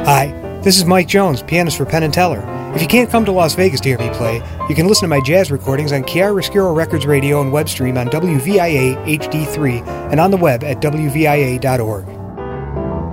Hi, this is Mike Jones, pianist for Penn & Teller. If you can't come to Las Vegas to hear me play, you can listen to my jazz recordings on Chiaroscuro Records Radio and web stream on WVIA HD3 and on the web at WVIA.org.